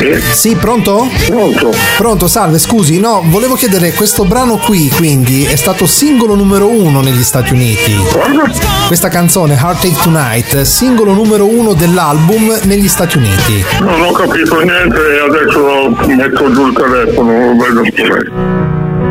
Sì, pronto? Pronto, salve, scusi, no, volevo chiedere, questo brano qui, quindi, è stato singolo numero 1 negli Stati Uniti. Questa canzone, Heartache Tonight, singolo numero 1 dell'album negli Stati Uniti. Non ho capito niente e adesso metto giù il telefono, lo vedo.